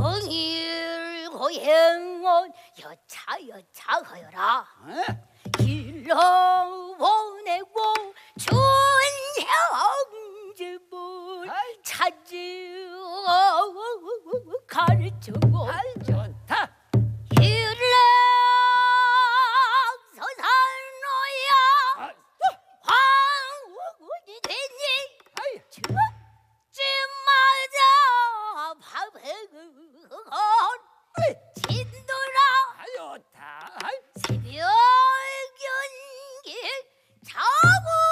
정일 고행원 여차하여라. 길러 보내고 춘향집을 찾으 가르치고